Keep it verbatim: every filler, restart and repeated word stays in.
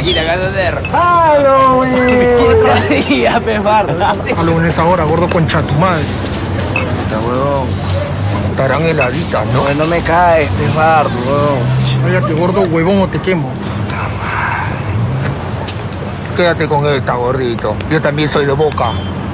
cajita que vas a hacer. ¡Halloween! Otro día, pe, bardo. Halloween es ahora, gordo, concha tu madre. Puta, huevón. Estarán heladitas, ¿no? No, no me caes, pe, bardo, huevón. Cállate, gordo, huevón, o te quemo. Quédate con esta, gordito. Yo también soy de Boca.